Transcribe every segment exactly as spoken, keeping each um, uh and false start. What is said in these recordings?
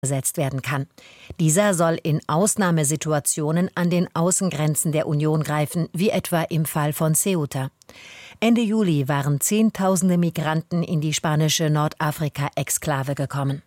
gesetzt werden kann. Dieser soll in Ausnahmesituationen an den Außengrenzen der Union greifen, wie etwa im Fall von Ceuta. Ende Juli waren Zehntausende Migranten in die spanische Nordafrika-Exklave gekommen.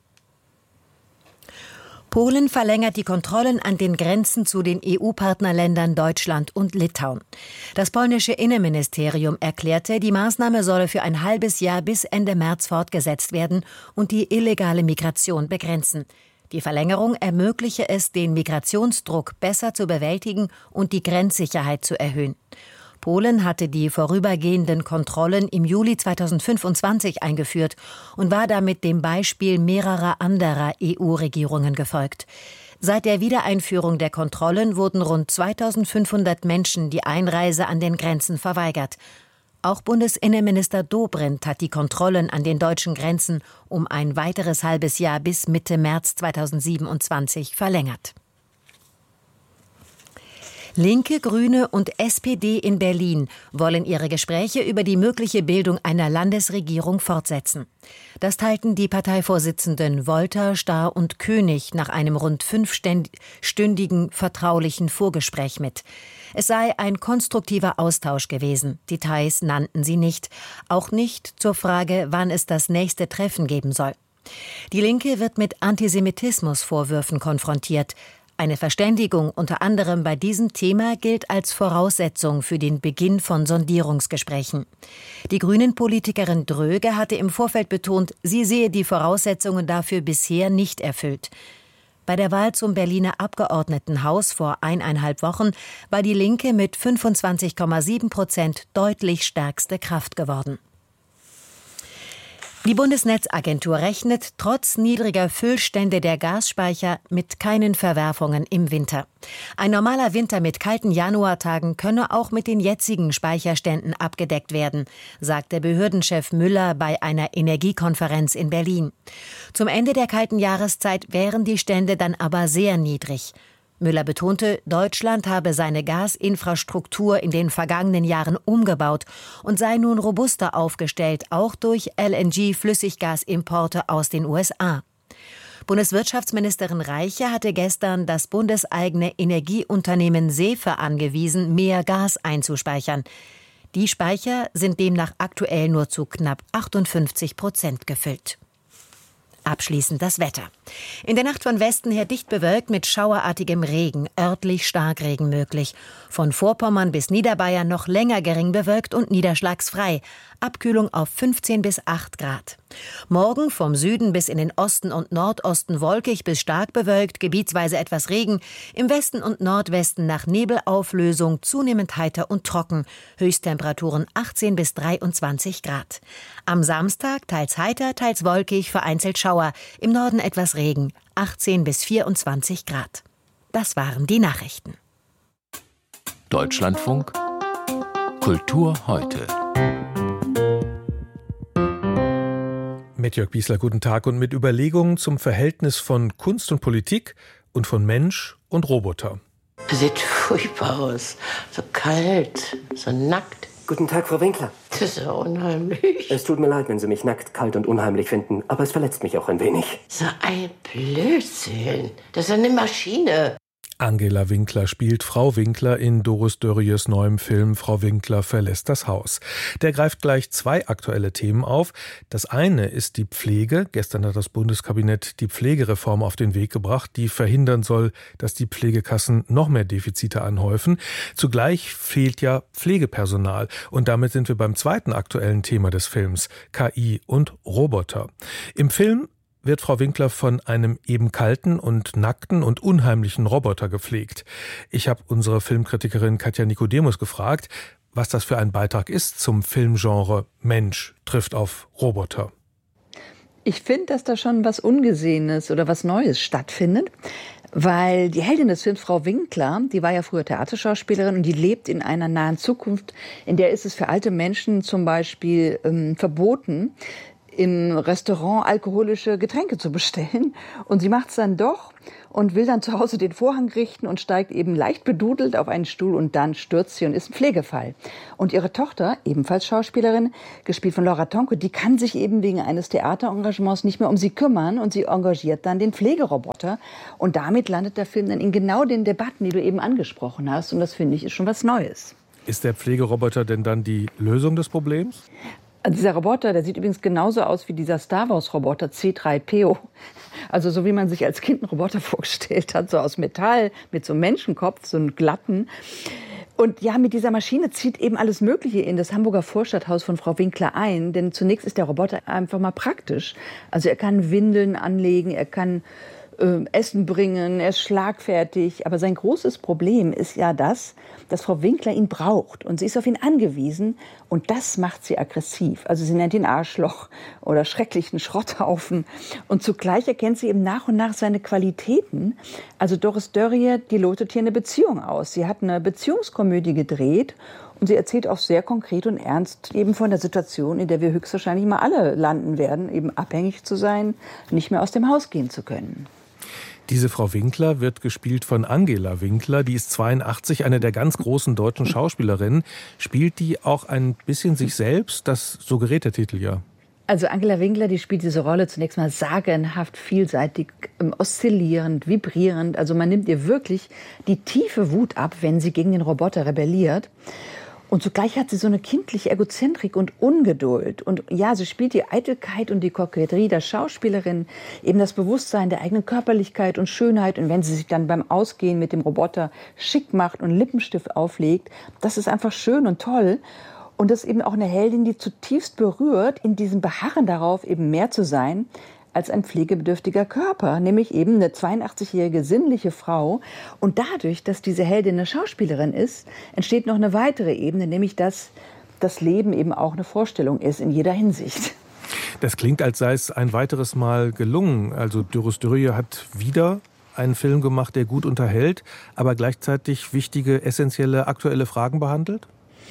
Polen verlängert die Kontrollen an den Grenzen zu den E U-Partnerländern Deutschland und Litauen. Das polnische Innenministerium erklärte, die Maßnahme solle für ein halbes Jahr bis Ende März fortgesetzt werden und die illegale Migration begrenzen. Die Verlängerung ermögliche es, den Migrationsdruck besser zu bewältigen und die Grenzsicherheit zu erhöhen. Polen hatte die vorübergehenden Kontrollen im Juli zweitausendfünfundzwanzig eingeführt und war damit dem Beispiel mehrerer anderer E U-Regierungen gefolgt. Seit der Wiedereinführung der Kontrollen wurden rund zweitausendfünfhundert Menschen die Einreise an den Grenzen verweigert. Auch Bundesinnenminister Dobrindt hat die Kontrollen an den deutschen Grenzen um ein weiteres halbes Jahr bis Mitte März zweitausendsiebenundzwanzig verlängert. Linke, Grüne und S P D in Berlin wollen ihre Gespräche über die mögliche Bildung einer Landesregierung fortsetzen. Das teilten die Parteivorsitzenden Wolter, Starr und König nach einem rund fünfstündigen vertraulichen Vorgespräch mit. Es sei ein konstruktiver Austausch gewesen. Details nannten sie nicht. Auch nicht zur Frage, wann es das nächste Treffen geben soll. Die Linke wird mit Antisemitismusvorwürfen konfrontiert. Eine Verständigung unter anderem bei diesem Thema gilt als Voraussetzung für den Beginn von Sondierungsgesprächen. Die Grünen-Politikerin Dröge hatte im Vorfeld betont, sie sehe die Voraussetzungen dafür bisher nicht erfüllt. Bei der Wahl zum Berliner Abgeordnetenhaus vor eineinhalb Wochen war die Linke mit fünfundzwanzig Komma sieben Prozent deutlich stärkste Kraft geworden. Die Bundesnetzagentur rechnet trotz niedriger Füllstände der Gasspeicher mit keinen Verwerfungen im Winter. Ein normaler Winter mit kalten Januartagen könne auch mit den jetzigen Speicherständen abgedeckt werden, sagt der Behördenchef Müller bei einer Energiekonferenz in Berlin. Zum Ende der kalten Jahreszeit wären die Stände dann aber sehr niedrig. Müller betonte, Deutschland habe seine Gasinfrastruktur in den vergangenen Jahren umgebaut und sei nun robuster aufgestellt, auch durch L N G-Flüssiggasimporte aus den U S A. Bundeswirtschaftsministerin Reiche hatte gestern das bundeseigene Energieunternehmen SEFE angewiesen, mehr Gas einzuspeichern. Die Speicher sind demnach aktuell nur zu knapp achtundfünfzig Prozent gefüllt. Abschließend das Wetter. In der Nacht von Westen her dicht bewölkt mit schauerartigem Regen, örtlich Starkregen möglich. Von Vorpommern bis Niederbayern noch länger gering bewölkt und niederschlagsfrei. Abkühlung auf fünfzehn bis acht Grad. Morgen vom Süden bis in den Osten und Nordosten wolkig bis stark bewölkt, gebietsweise etwas Regen. Im Westen und Nordwesten nach Nebelauflösung zunehmend heiter und trocken. Höchsttemperaturen achtzehn bis dreiundzwanzig Grad. Am Samstag teils heiter, teils wolkig, vereinzelt Schauer. Im Norden etwas Regen, achtzehn bis vierundzwanzig Grad. Das waren die Nachrichten. Deutschlandfunk Kultur heute. Mit Jörg Biesler, guten Tag. Und mit Überlegungen zum Verhältnis von Kunst und Politik und von Mensch und Roboter. Sieht furchtbar aus. So kalt, so nackt. Guten Tag, Frau Winkler. Das ist ja unheimlich. Es tut mir leid, wenn Sie mich nackt, kalt und unheimlich finden, aber es verletzt mich auch ein wenig. So ein Blödsinn. Das ist eine Maschine. Angela Winkler spielt Frau Winkler in Doris Dörries neuem Film Frau Winkler verlässt das Haus. Der greift gleich zwei aktuelle Themen auf. Das eine ist die Pflege. Gestern hat das Bundeskabinett die Pflegereform auf den Weg gebracht, die verhindern soll, dass die Pflegekassen noch mehr Defizite anhäufen. Zugleich fehlt ja Pflegepersonal. Und damit sind wir beim zweiten aktuellen Thema des Films, K I und Roboter. Im Film wird Frau Winkler von einem eben kalten und nackten und unheimlichen Roboter gepflegt. Ich habe unsere Filmkritikerin Katja Nikodemus gefragt, was das für ein Beitrag ist zum Filmgenre Mensch trifft auf Roboter. Ich finde, dass da schon was Ungesehenes oder was Neues stattfindet, weil die Heldin des Films, Frau Winkler, die war ja früher Theaterschauspielerin und die lebt in einer nahen Zukunft, in der ist es für alte Menschen zum Beispiel ähm, verboten, im Restaurant alkoholische Getränke zu bestellen. Und sie macht es dann doch und will dann zu Hause den Vorhang richten und steigt eben leicht bedudelt auf einen Stuhl und dann stürzt sie und ist ein Pflegefall. Und ihre Tochter, ebenfalls Schauspielerin, gespielt von Laura Tonke, die kann sich eben wegen eines Theaterengagements nicht mehr um sie kümmern und sie engagiert dann den Pflegeroboter. Und damit landet der Film dann in genau den Debatten, die du eben angesprochen hast. Und das, finde ich, ist schon was Neues. Ist der Pflegeroboter denn dann die Lösung des Problems? Also dieser Roboter, der sieht übrigens genauso aus wie dieser Star Wars-Roboter C drei P O. Also so wie man sich als Kind einen Roboter vorgestellt hat, so aus Metall, mit so einem Menschenkopf, so einem glatten. Und ja, mit dieser Maschine zieht eben alles Mögliche in das Hamburger Vorstadthaus von Frau Winkler ein. Denn zunächst ist der Roboter einfach mal praktisch. Also er kann Windeln anlegen, er kann äh, Essen bringen, er ist schlagfertig. Aber sein großes Problem ist ja das, dass Frau Winkler ihn braucht. Und sie ist auf ihn angewiesen. Und das macht sie aggressiv. Also sie nennt ihn Arschloch oder schrecklichen Schrotthaufen. Und zugleich erkennt sie eben nach und nach seine Qualitäten. Also Doris Dörrie, die lotet hier eine Beziehung aus. Sie hat eine Beziehungskomödie gedreht. Und sie erzählt auch sehr konkret und ernst eben von der Situation, in der wir höchstwahrscheinlich mal alle landen werden, eben abhängig zu sein, nicht mehr aus dem Haus gehen zu können. Diese Frau Winkler wird gespielt von Angela Winkler, die ist zweiundachtzig, eine der ganz großen deutschen Schauspielerinnen. Spielt die auch ein bisschen sich selbst? Das suggeriert der Titel ja. Also Angela Winkler, die spielt diese Rolle zunächst mal sagenhaft, vielseitig, ähm, oszillierend, vibrierend. Also man nimmt ihr wirklich die tiefe Wut ab, wenn sie gegen den Roboter rebelliert. Und zugleich hat sie so eine kindliche Egozentrik und Ungeduld. Und ja, sie spielt die Eitelkeit und die Koketterie der Schauspielerin, eben das Bewusstsein der eigenen Körperlichkeit und Schönheit. Und wenn sie sich dann beim Ausgehen mit dem Roboter schick macht und Lippenstift auflegt, das ist einfach schön und toll. Und das ist eben auch eine Heldin, die zutiefst berührt, in diesem Beharren darauf, eben mehr zu sein als ein pflegebedürftiger Körper, nämlich eben eine zweiundachtzigjährige sinnliche Frau. Und dadurch, dass diese Heldin eine Schauspielerin ist, entsteht noch eine weitere Ebene, nämlich dass das Leben eben auch eine Vorstellung ist in jeder Hinsicht. Das klingt, als sei es ein weiteres Mal gelungen. Also Doris Dörrie hat wieder einen Film gemacht, der gut unterhält, aber gleichzeitig wichtige, essentielle, aktuelle Fragen behandelt?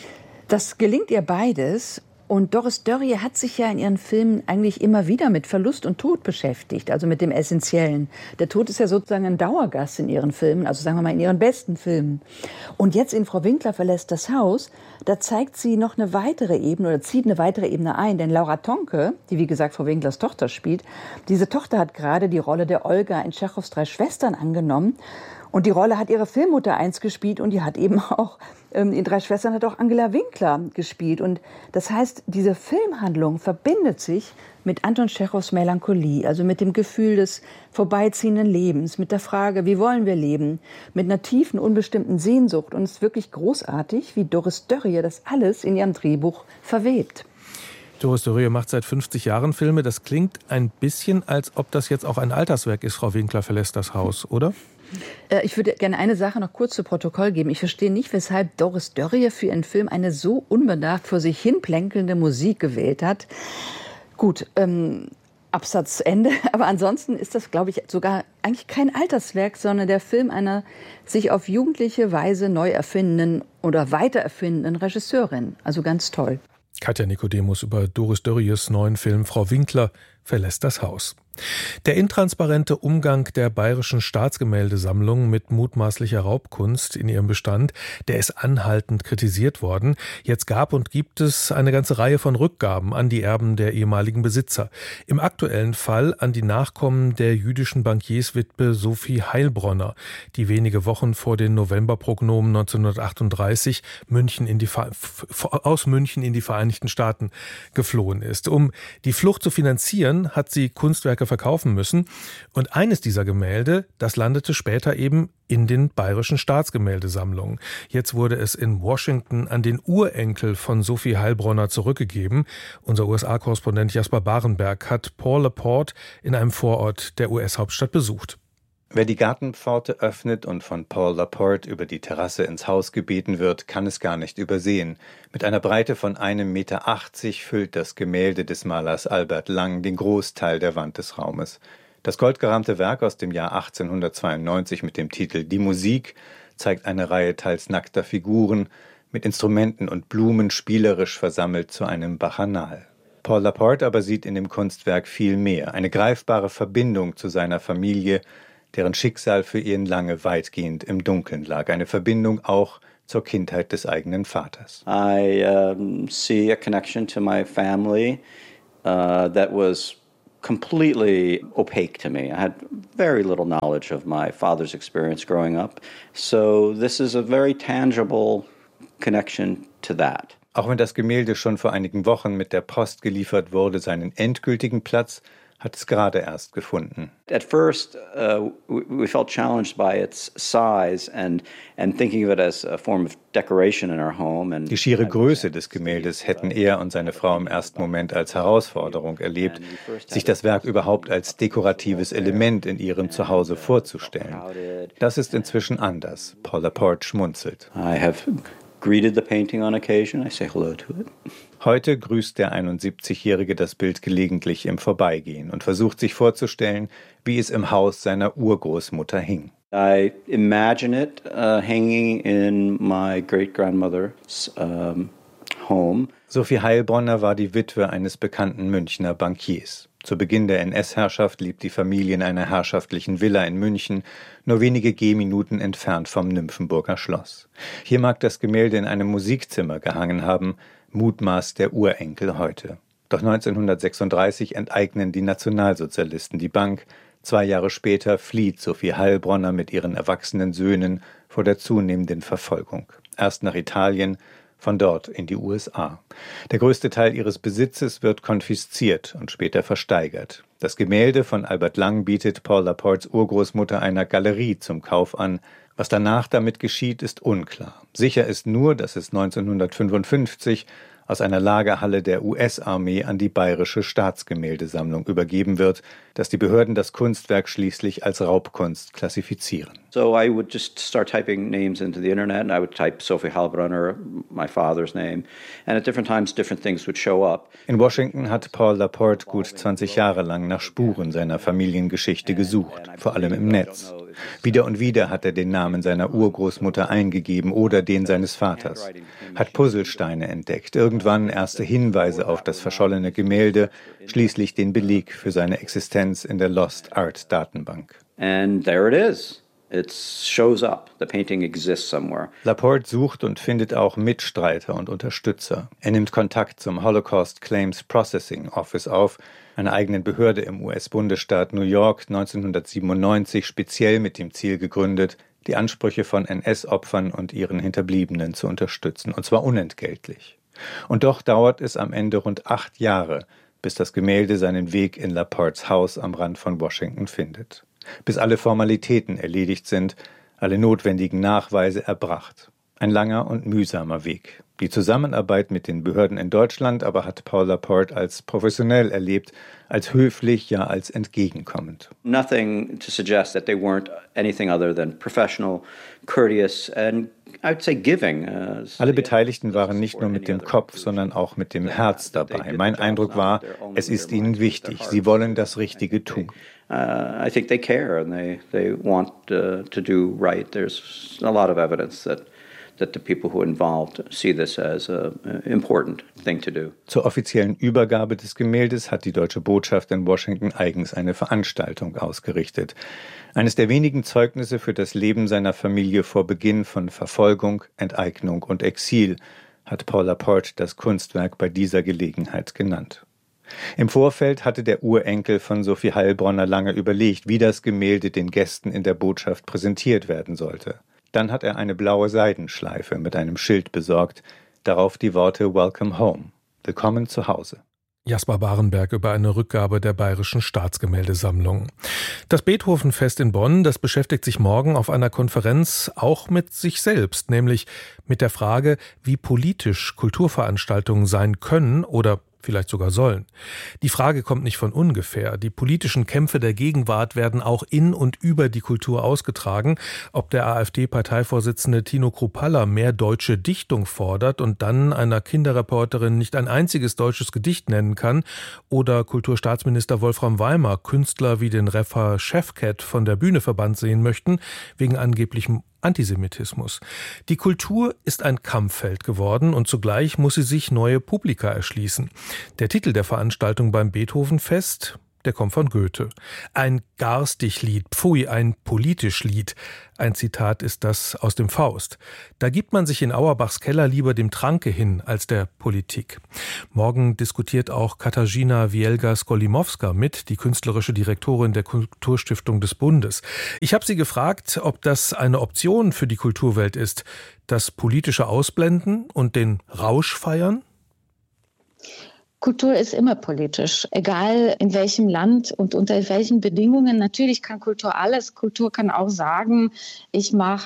Das gelingt ihr beides. Und Doris Dörrie hat sich ja in ihren Filmen eigentlich immer wieder mit Verlust und Tod beschäftigt, also mit dem Essentiellen. Der Tod ist ja sozusagen ein Dauergast in ihren Filmen, also sagen wir mal in ihren besten Filmen. Und jetzt in Frau Winkler verlässt das Haus, da zeigt sie noch eine weitere Ebene oder zieht eine weitere Ebene ein. Denn Laura Tonke, die wie gesagt Frau Winklers Tochter spielt, diese Tochter hat gerade die Rolle der Olga in Tschechows Drei Schwestern angenommen. Und die Rolle hat ihre Filmmutter einst gespielt und die hat eben auch, ähm, in Drei Schwestern hat auch Angela Winkler gespielt. Und das heißt, diese Filmhandlung verbindet sich mit Anton Tschechows Melancholie, also mit dem Gefühl des vorbeiziehenden Lebens, mit der Frage, wie wollen wir leben, mit einer tiefen, unbestimmten Sehnsucht. Und es ist wirklich großartig, wie Doris Dörrie das alles in ihrem Drehbuch verwebt. Doris Dörrie macht seit fünfzig Jahren Filme. Das klingt ein bisschen, als ob das jetzt auch ein Alterswerk ist. Frau Winkler verlässt das Haus, oder? Ich würde gerne eine Sache noch kurz zu Protokoll geben. Ich verstehe nicht, weshalb Doris Dörrie für ihren Film eine so unbedacht vor sich hin plänkelnde Musik gewählt hat. Gut, ähm, Absatz Ende. Aber ansonsten ist das, glaube ich, sogar eigentlich kein Alterswerk, sondern der Film einer sich auf jugendliche Weise neu erfindenden oder weiter erfindenden Regisseurin. Also ganz toll. Katja Nikodemus über Doris Dörries neuen Film Frau Winkler verlässt das Haus. Der intransparente Umgang der Bayerischen Staatsgemäldesammlung mit mutmaßlicher Raubkunst in ihrem Bestand, der ist anhaltend kritisiert worden. Jetzt gab und gibt es eine ganze Reihe von Rückgaben an die Erben der ehemaligen Besitzer. Im aktuellen Fall an die Nachkommen der jüdischen Bankierswitwe Sophie Heilbronner, die wenige Wochen vor den Novemberpogromen neunzehnhundertachtunddreißig München in die, aus München in die Vereinigten Staaten geflohen ist. Um die Flucht zu finanzieren, hat sie Kunstwerke verkaufen müssen. Und eines dieser Gemälde, das landete später eben in den Bayerischen Staatsgemäldesammlungen. Jetzt wurde es in Washington an den Urenkel von Sophie Heilbronner zurückgegeben. Unser U S A-Korrespondent Jasper Barenberg hat Paul Laporte in einem Vorort der U S-Hauptstadt besucht. Wer die Gartenpforte öffnet und von Paul Laporte über die Terrasse ins Haus gebeten wird, kann es gar nicht übersehen. Mit einer Breite von einem Meter achtzig füllt das Gemälde des Malers Albert Lang den Großteil der Wand des Raumes. Das goldgerahmte Werk aus dem Jahr achtzehnhundertzweiundneunzig mit dem Titel »Die Musik« zeigt eine Reihe teils nackter Figuren, mit Instrumenten und Blumen spielerisch versammelt zu einem Bacchanal. Paul Laporte aber sieht in dem Kunstwerk viel mehr, eine greifbare Verbindung zu seiner Familie, deren Schicksal für ihn lange weitgehend im Dunkeln lag, eine Verbindung auch zur Kindheit des eigenen Vaters. I um, see a connection to my family uh, that was completely opaque to me. I had very little knowledge of my father's experience growing up. So this is a very tangible connection to that. Auch wenn das Gemälde schon vor einigen Wochen mit der Post geliefert wurde, seinen endgültigen Platz hat es gerade erst gefunden. At first, uh, we felt challenged by its size and and thinking of it as a form of decoration in our home. And die schiere Größe des Gemäldes hätten er und seine Frau im ersten Moment als Herausforderung erlebt, sich das Werk überhaupt als dekoratives Element in ihrem Zuhause vorzustellen. Das ist inzwischen anders. Paul Laporte schmunzelt. I have greeted the painting on occasion. I say hello to it. Heute grüßt der einundsiebzigjährige das Bild gelegentlich im Vorbeigehen und versucht sich vorzustellen, wie es im Haus seiner Urgroßmutter hing. I imagine it uh, hanging in my great-grandmother's um, home. Sophie Heilbronner war die Witwe eines bekannten Münchner Bankiers. Zu Beginn der N S-Herrschaft lebt die Familie in einer herrschaftlichen Villa in München, nur wenige Gehminuten entfernt vom Nymphenburger Schloss. Hier mag das Gemälde in einem Musikzimmer gehangen haben, mutmaßt der Urenkel heute. Doch neunzehnhundertsechsunddreißig enteignen die Nationalsozialisten die Bank. Zwei Jahre später flieht Sophie Heilbronner mit ihren erwachsenen Söhnen vor der zunehmenden Verfolgung. Erst nach Italien, von dort in die U S A. Der größte Teil ihres Besitzes wird konfisziert und später versteigert. Das Gemälde von Albert Lang bietet Paul Laportes Urgroßmutter einer Galerie zum Kauf an. Was danach damit geschieht, ist unklar. Sicher ist nur, dass es neunzehnhundertfünfundfünfzig aus einer Lagerhalle der U S-Armee an die Bayerische Staatsgemäldesammlung übergeben wird, dass die Behörden das Kunstwerk schließlich als Raubkunst klassifizieren. So I would just start typing names into the internet and I would type Sophie Heilbronner, my father's name, and at different times different things would show up. In Washington hat Paul Laporte gut zwanzig Jahre lang nach Spuren seiner Familiengeschichte gesucht, vor allem im Netz. Wieder und wieder hat er den Namen seiner Urgroßmutter eingegeben oder den seines Vaters, hat Puzzlesteine entdeckt, irgendwann erste Hinweise auf das verschollene Gemälde, schließlich den Beleg für seine Existenz in der Lost Art Datenbank. And there it is. It shows up. The painting exists somewhere. Laporte sucht und findet auch Mitstreiter und Unterstützer. Er nimmt Kontakt zum Holocaust Claims Processing Office auf, einer eigenen Behörde im U S-Bundesstaat New York, neunzehnhundertsiebenundneunzig speziell mit dem Ziel gegründet, die Ansprüche von N S-Opfern und ihren Hinterbliebenen zu unterstützen, und zwar unentgeltlich. Und doch dauert es am Ende rund acht Jahre, bis das Gemälde seinen Weg in Laportes Haus am Rand von Washington findet. Bis alle Formalitäten erledigt sind, alle notwendigen Nachweise erbracht. Ein langer und mühsamer Weg. Die Zusammenarbeit mit den Behörden in Deutschland aber hat Paul Laporte als professionell erlebt, als höflich, ja als entgegenkommend. Nothing to suggest that they weren't anything other than professional, courteous and I would say giving. Alle Beteiligten waren nicht nur mit dem Kopf, sondern auch mit dem Herz dabei. Mein Eindruck war, es ist ihnen wichtig, sie wollen das Richtige tun. Uh, I think they care and they they want uh, to do right. There's a lot of evidence that that the people who are involved see this as a important thing to do. Zur offiziellen Übergabe des Gemäldes hat die deutsche Botschaft in Washington eigens eine Veranstaltung ausgerichtet. Eines der wenigen Zeugnisse für das Leben seiner Familie vor Beginn von Verfolgung, Enteignung und Exil hat Paul Laporte das Kunstwerk bei dieser Gelegenheit genannt. Im Vorfeld hatte der Urenkel von Sophie Heilbronner lange überlegt, wie das Gemälde den Gästen in der Botschaft präsentiert werden sollte. Dann hat er eine blaue Seidenschleife mit einem Schild besorgt, darauf die Worte Welcome Home, willkommen zu Hause. Jasper Barenberg über eine Rückgabe der Bayerischen Staatsgemäldesammlung. Das Beethovenfest in Bonn, das beschäftigt sich morgen auf einer Konferenz auch mit sich selbst, nämlich mit der Frage, wie politisch Kulturveranstaltungen sein können oder vielleicht sogar sollen. Die Frage kommt nicht von ungefähr. Die politischen Kämpfe der Gegenwart werden auch in und über die Kultur ausgetragen. Ob der AfD-Parteivorsitzende Tino Kruppalla mehr deutsche Dichtung fordert und dann einer Kinderreporterin nicht ein einziges deutsches Gedicht nennen kann, oder Kulturstaatsminister Wolfram Weimar Künstler wie den Rapper Chefcat von der Bühne verbannt sehen möchten, wegen angeblichem Antisemitismus. Die Kultur ist ein Kampffeld geworden und zugleich muss sie sich neue Publika erschließen. Der Titel der Veranstaltung beim Beethovenfest, der kommt von Goethe. Ein garstig Lied, pfui, ein politisch Lied. Ein Zitat ist das aus dem Faust. Da gibt man sich in Auerbachs Keller lieber dem Tranke hin als der Politik. Morgen diskutiert auch Katarzyna Wielga-Skolimowska mit, die künstlerische Direktorin der Kulturstiftung des Bundes. Ich habe sie gefragt, ob das eine Option für die Kulturwelt ist, das politische Ausblenden und den Rausch feiern? Kultur ist immer politisch, egal in welchem Land und unter welchen Bedingungen. Natürlich kann Kultur alles. Kultur kann auch sagen, ich mache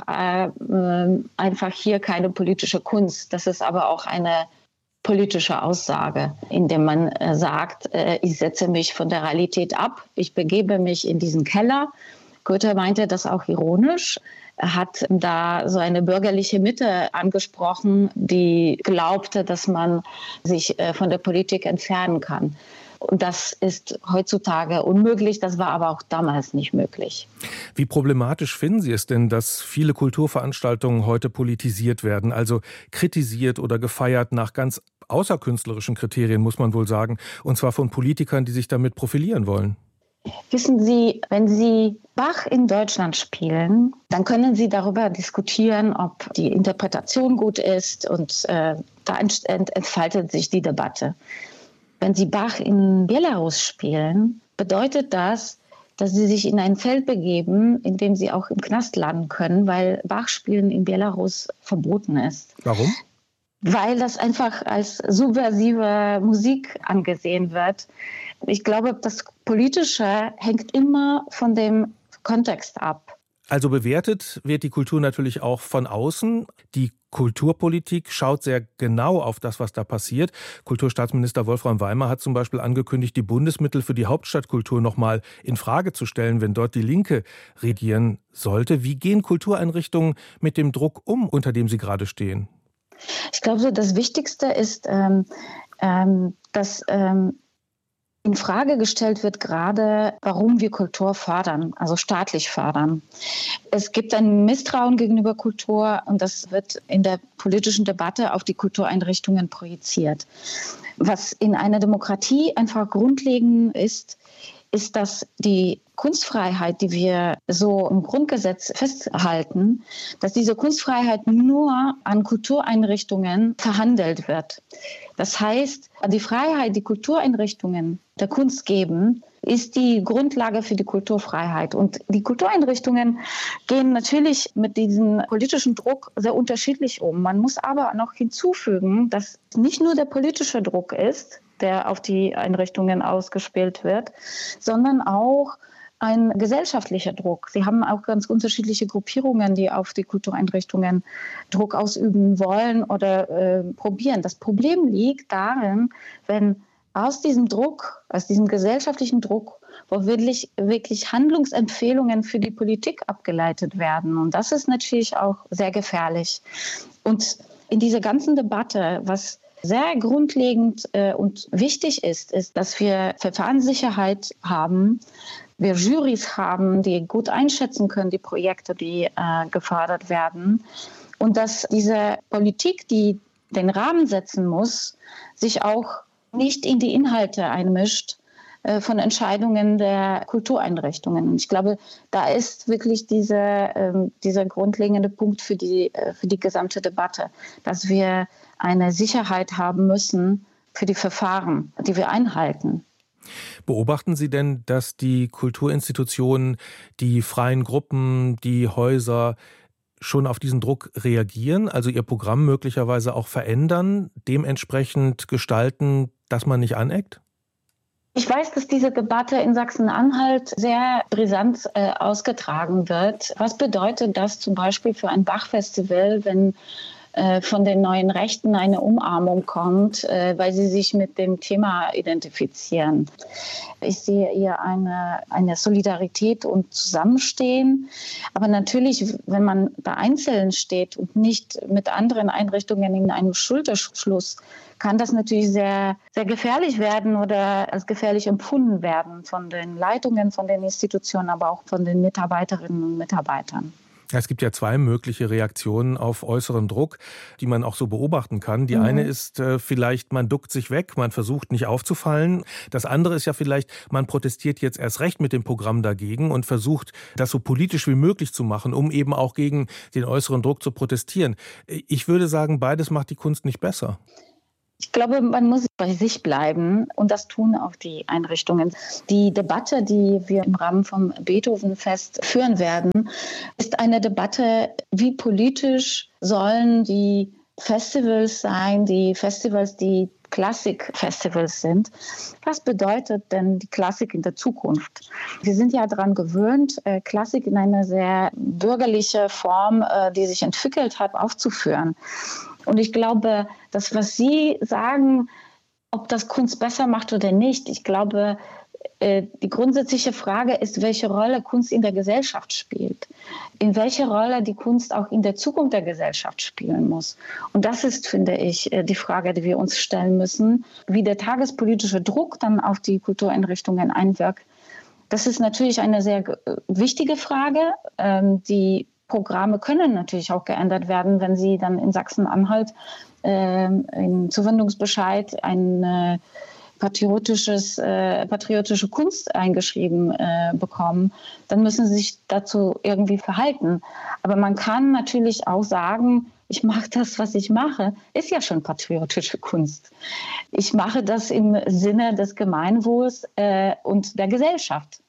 äh, einfach hier keine politische Kunst. Das ist aber auch eine politische Aussage, indem man äh, sagt, äh, ich setze mich von der Realität ab, ich begebe mich in diesen Keller. Goethe meinte das auch ironisch. Er hat da so eine bürgerliche Mitte angesprochen, die glaubte, dass man sich von der Politik entfernen kann. Und das ist heutzutage unmöglich, das war aber auch damals nicht möglich. Wie problematisch finden Sie es denn, dass viele Kulturveranstaltungen heute politisiert werden, also kritisiert oder gefeiert nach ganz außerkünstlerischen Kriterien, muss man wohl sagen, und zwar von Politikern, die sich damit profilieren wollen? Wissen Sie, wenn Sie Bach in Deutschland spielen, dann können Sie darüber diskutieren, ob die Interpretation gut ist und äh, da ent- ent- entfaltet sich die Debatte. Wenn Sie Bach in Belarus spielen, bedeutet das, dass Sie sich in ein Feld begeben, in dem Sie auch im Knast landen können, weil Bach-Spielen in Belarus verboten ist. Warum? Weil das einfach als subversive Musik angesehen wird. Ich glaube, das Politische hängt immer von dem Kontext ab. Also bewertet wird die Kultur natürlich auch von außen. Die Kulturpolitik schaut sehr genau auf das, was da passiert. Kulturstaatsminister Wolfram Weimer hat zum Beispiel angekündigt, die Bundesmittel für die Hauptstadtkultur noch mal in Frage zu stellen, wenn dort die Linke regieren sollte. Wie gehen Kultureinrichtungen mit dem Druck um, unter dem sie gerade stehen? Ich glaube, so das Wichtigste ist, ähm, ähm, dass ähm, in Frage gestellt wird gerade, warum wir Kultur fördern, also staatlich fördern. Es gibt ein Misstrauen gegenüber Kultur und das wird in der politischen Debatte auf die Kultureinrichtungen projiziert. Was in einer Demokratie einfach grundlegend ist, ist, dass die Kunstfreiheit, die wir so im Grundgesetz festhalten, dass diese Kunstfreiheit nur an Kultureinrichtungen verhandelt wird. Das heißt, die Freiheit, die Kultureinrichtungen der Kunst geben, ist die Grundlage für die Kulturfreiheit. Und die Kultureinrichtungen gehen natürlich mit diesem politischen Druck sehr unterschiedlich um. Man muss aber noch hinzufügen, dass nicht nur der politische Druck ist, der auf die Einrichtungen ausgespielt wird, sondern auch ein gesellschaftlicher Druck. Sie haben auch ganz unterschiedliche Gruppierungen, die auf die Kultureinrichtungen Druck ausüben wollen oder äh, probieren. Das Problem liegt darin, wenn aus diesem Druck, aus diesem gesellschaftlichen Druck, wo wirklich, wirklich Handlungsempfehlungen für die Politik abgeleitet werden. Und das ist natürlich auch sehr gefährlich. Und in dieser ganzen Debatte, was sehr grundlegend äh, und wichtig ist, ist, dass wir Verfahrenssicherheit haben, wir Jurys haben, die gut einschätzen können, die Projekte, die äh, gefördert werden. Und dass diese Politik, die den Rahmen setzen muss, sich auch nicht in die Inhalte einmischt äh, von Entscheidungen der Kultureinrichtungen. Und ich glaube, da ist wirklich diese, äh, dieser grundlegende Punkt für die, äh, für die gesamte Debatte, dass wir eine Sicherheit haben müssen für die Verfahren, die wir einhalten. Beobachten Sie denn, dass die Kulturinstitutionen, die freien Gruppen, die Häuser schon auf diesen Druck reagieren, also ihr Programm möglicherweise auch verändern, dementsprechend gestalten, dass man nicht aneckt? Ich weiß, dass diese Debatte in Sachsen-Anhalt sehr brisant äh, ausgetragen wird. Was bedeutet das zum Beispiel für ein Bach-Festival, wenn von den neuen Rechten eine Umarmung kommt, weil sie sich mit dem Thema identifizieren. Ich sehe eher eine, eine Solidarität und Zusammenstehen. Aber natürlich, wenn man da einzeln steht und nicht mit anderen Einrichtungen in einem Schulterschluss, kann das natürlich sehr, sehr gefährlich werden oder als gefährlich empfunden werden von den Leitungen, von den Institutionen, aber auch von den Mitarbeiterinnen und Mitarbeitern. Es gibt ja zwei mögliche Reaktionen auf äußeren Druck, die man auch so beobachten kann. Die mhm. eine ist äh, vielleicht, man duckt sich weg, man versucht nicht aufzufallen. Das andere ist ja vielleicht, man protestiert jetzt erst recht mit dem Programm dagegen und versucht, das so politisch wie möglich zu machen, um eben auch gegen den äußeren Druck zu protestieren. Ich würde sagen, beides macht die Kunst nicht besser. Ich glaube, man muss bei sich bleiben und das tun auch die Einrichtungen. Die Debatte, die wir im Rahmen vom Beethoven-Fest führen werden, ist eine Debatte, wie politisch sollen die Festivals sein, die Festivals, die Klassikfestivals sind. Was bedeutet denn die Klassik in der Zukunft? Wir sind ja daran gewöhnt, Klassik in eine sehr bürgerliche Form, die sich entwickelt hat, aufzuführen. Und ich glaube, das, was Sie sagen, ob das Kunst besser macht oder nicht, ich glaube, die grundsätzliche Frage ist, welche Rolle Kunst in der Gesellschaft spielt. In welche Rolle die Kunst auch in der Zukunft der Gesellschaft spielen muss. Und das ist, finde ich, die Frage, die wir uns stellen müssen. Wie der tagespolitische Druck dann auf die Kultureinrichtungen einwirkt, das ist natürlich eine sehr wichtige Frage. Die Programme können natürlich auch geändert werden, wenn sie dann in Sachsen-Anhalt äh, im Zuwendungsbescheid ein äh, patriotisches, äh, patriotische Kunst eingeschrieben äh, bekommen. Dann müssen sie sich dazu irgendwie verhalten. Aber man kann natürlich auch sagen, ich mache das, was ich mache, ist ja schon patriotische Kunst. Ich mache das im Sinne des Gemeinwohls äh, und der Gesellschaft.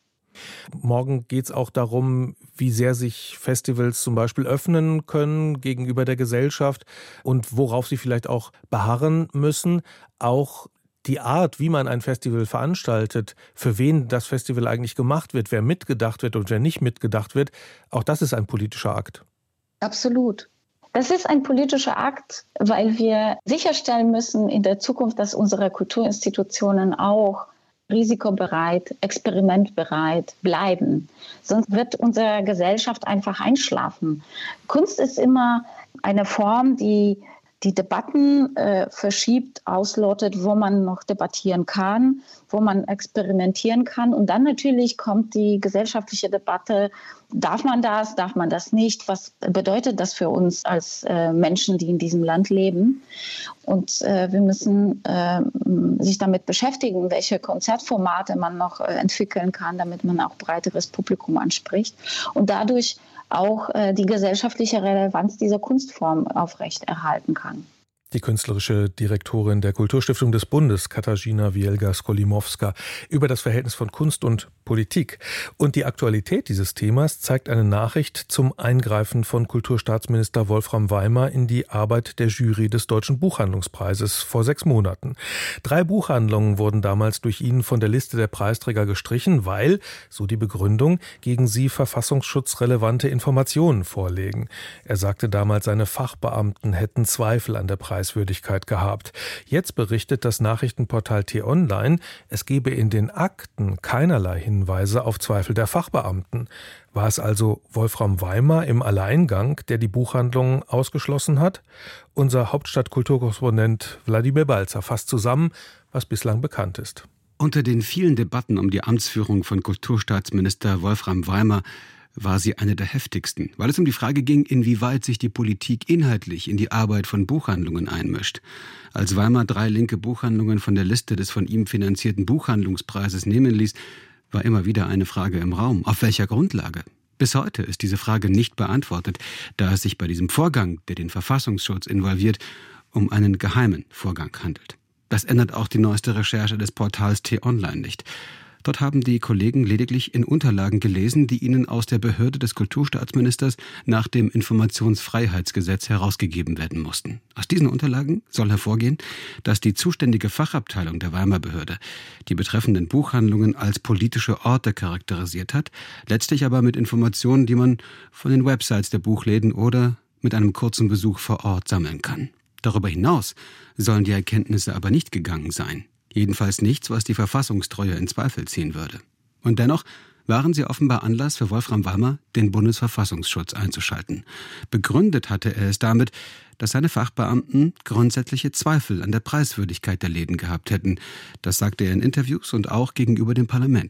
Morgen geht es auch darum, wie sehr sich Festivals zum Beispiel öffnen können gegenüber der Gesellschaft und worauf sie vielleicht auch beharren müssen. Auch die Art, wie man ein Festival veranstaltet, für wen das Festival eigentlich gemacht wird, wer mitgedacht wird und wer nicht mitgedacht wird, auch das ist ein politischer Akt. Absolut. Das ist ein politischer Akt, weil wir sicherstellen müssen in der Zukunft, dass unsere Kulturinstitutionen auch risikobereit, experimentbereit bleiben. Sonst wird unsere Gesellschaft einfach einschlafen. Kunst ist immer eine Form, die die Debatten äh, verschiebt, auslotet, wo man noch debattieren kann, wo man experimentieren kann. Und dann natürlich kommt die gesellschaftliche Debatte, darf man das, darf man das nicht? Was bedeutet das für uns als äh, Menschen, die in diesem Land leben? Und äh, wir müssen äh, sich damit beschäftigen, welche Konzertformate man noch äh, entwickeln kann, damit man auch breiteres Publikum anspricht und dadurch auch äh, die gesellschaftliche Relevanz dieser Kunstform aufrechterhalten kann. Die künstlerische Direktorin der Kulturstiftung des Bundes, Katarzyna Wielga-Skolimowska, über das Verhältnis von Kunst und Politik. Und die Aktualität dieses Themas zeigt eine Nachricht zum Eingreifen von Kulturstaatsminister Wolfram Weimer in die Arbeit der Jury des Deutschen Buchhandlungspreises vor sechs Monaten. Drei Buchhandlungen wurden damals durch ihn von der Liste der Preisträger gestrichen, weil, so die Begründung, gegen sie verfassungsschutzrelevante Informationen vorlegen. Er sagte damals, seine Fachbeamten hätten Zweifel an der Preiswürdigkeit Preiswürdigkeit gehabt. Jetzt berichtet das Nachrichtenportal T-Online, es gebe in den Akten keinerlei Hinweise auf Zweifel der Fachbeamten. War es also Wolfram Weimer im Alleingang, der die Buchhandlungen ausgeschlossen hat? Unser Hauptstadtkulturkorrespondent Wladimir Balzer fasst zusammen, was bislang bekannt ist. Unter den vielen Debatten um die Amtsführung von Kulturstaatsminister Wolfram Weimer war sie eine der heftigsten, weil es um die Frage ging, inwieweit sich die Politik inhaltlich in die Arbeit von Buchhandlungen einmischt. Als Weimer drei linke Buchhandlungen von der Liste des von ihm finanzierten Buchhandlungspreises nehmen ließ, war immer wieder eine Frage im Raum. Auf welcher Grundlage? Bis heute ist diese Frage nicht beantwortet, da es sich bei diesem Vorgang, der den Verfassungsschutz involviert, um einen geheimen Vorgang handelt. Das ändert auch die neueste Recherche des Portals T-Online nicht. Dort haben die Kollegen lediglich in Unterlagen gelesen, die ihnen aus der Behörde des Kulturstaatsministers nach dem Informationsfreiheitsgesetz herausgegeben werden mussten. Aus diesen Unterlagen soll hervorgehen, dass die zuständige Fachabteilung der Weimer Behörde die betreffenden Buchhandlungen als politische Orte charakterisiert hat, letztlich aber mit Informationen, die man von den Websites der Buchläden oder mit einem kurzen Besuch vor Ort sammeln kann. Darüber hinaus sollen die Erkenntnisse aber nicht gegangen sein. Jedenfalls nichts, was die Verfassungstreue in Zweifel ziehen würde. Und dennoch waren sie offenbar Anlass für Wolfram Weimer, den Bundesverfassungsschutz einzuschalten. Begründet hatte er es damit, dass seine Fachbeamten grundsätzliche Zweifel an der Preiswürdigkeit der Läden gehabt hätten. Das sagte er in Interviews und auch gegenüber dem Parlament.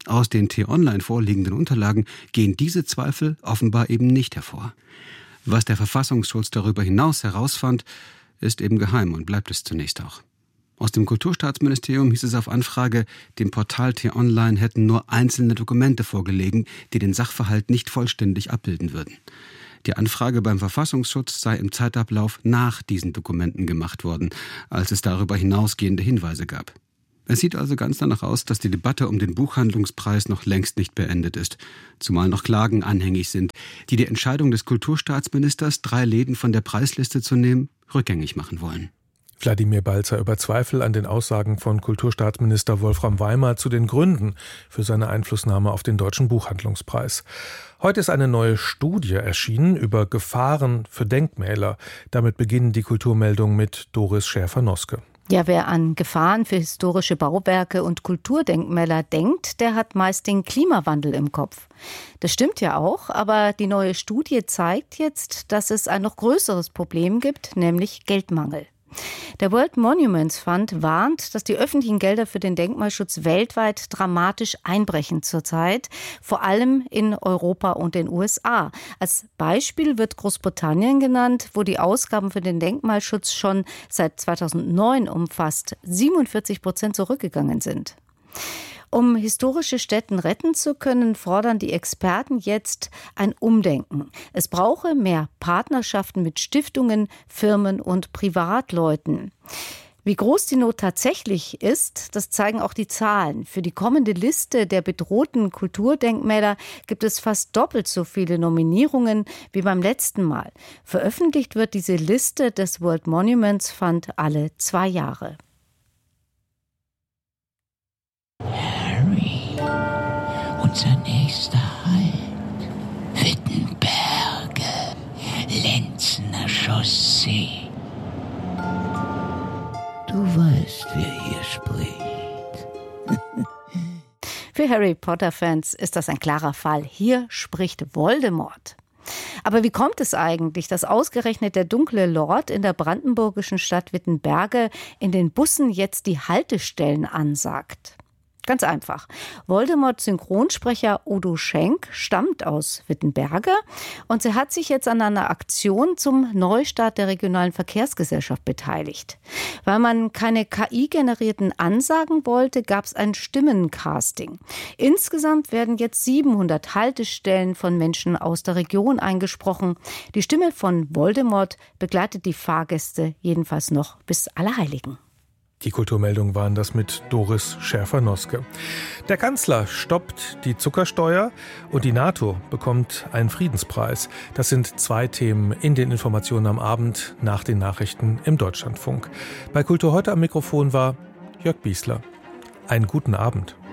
Aus den T-Online vorliegenden Unterlagen gehen diese Zweifel offenbar eben nicht hervor. Was der Verfassungsschutz darüber hinaus herausfand, ist eben geheim und bleibt es zunächst auch. Aus dem Kulturstaatsministerium hieß es auf Anfrage, dem Portal T-Online hätten nur einzelne Dokumente vorgelegen, die den Sachverhalt nicht vollständig abbilden würden. Die Anfrage beim Verfassungsschutz sei im Zeitablauf nach diesen Dokumenten gemacht worden, als es darüber hinausgehende Hinweise gab. Es sieht also ganz danach aus, dass die Debatte um den Buchhandlungspreis noch längst nicht beendet ist, zumal noch Klagen anhängig sind, die die Entscheidung des Kulturstaatsministers, drei Läden von der Preisliste zu nehmen, rückgängig machen wollen. Wladimir Balzer über Zweifel an den Aussagen von Kulturstaatsminister Wolfram Weimer zu den Gründen für seine Einflussnahme auf den Deutschen Buchhandlungspreis. Heute ist eine neue Studie erschienen über Gefahren für Denkmäler. Damit beginnen die Kulturmeldungen mit Doris Schäfer-Noske. Ja, wer an Gefahren für historische Bauwerke und Kulturdenkmäler denkt, der hat meist den Klimawandel im Kopf. Das stimmt ja auch, aber die neue Studie zeigt jetzt, dass es ein noch größeres Problem gibt, nämlich Geldmangel. Der World Monuments Fund warnt, dass die öffentlichen Gelder für den Denkmalschutz weltweit dramatisch einbrechen zurzeit, vor allem in Europa und den U S A. Als Beispiel wird Großbritannien genannt, wo die Ausgaben für den Denkmalschutz schon seit zweitausendneun um fast siebenundvierzig Prozent zurückgegangen sind. Um historische Stätten retten zu können, fordern die Experten jetzt ein Umdenken. Es brauche mehr Partnerschaften mit Stiftungen, Firmen und Privatleuten. Wie groß die Not tatsächlich ist, das zeigen auch die Zahlen. Für die kommende Liste der bedrohten Kulturdenkmäler gibt es fast doppelt so viele Nominierungen wie beim letzten Mal. Veröffentlicht wird diese Liste des World Monuments Fund alle zwei Jahre. Unser nächster Halt, Wittenberge, Lenzener Chaussee. Du weißt, wer hier spricht. Für Harry Potter-Fans ist das ein klarer Fall. Hier spricht Voldemort. Aber wie kommt es eigentlich, dass ausgerechnet der dunkle Lord in der brandenburgischen Stadt Wittenberge in den Bussen jetzt die Haltestellen ansagt? Ganz einfach. Voldemorts Synchronsprecher Udo Schenk stammt aus Wittenberge und sie hat sich jetzt an einer Aktion zum Neustart der regionalen Verkehrsgesellschaft beteiligt. Weil man keine K I-generierten Ansagen wollte, gab es ein Stimmencasting. Insgesamt werden jetzt siebenhundert Haltestellen von Menschen aus der Region eingesprochen. Die Stimme von Voldemort begleitet die Fahrgäste jedenfalls noch bis Allerheiligen. Die Kulturmeldungen waren das mit Doris Schäfer-Noske. Der Kanzler stoppt die Zuckersteuer und die NATO bekommt einen Friedenspreis. Das sind zwei Themen in den Informationen am Abend nach den Nachrichten im Deutschlandfunk. Bei Kultur heute am Mikrofon war Jörg Biesler. Einen guten Abend.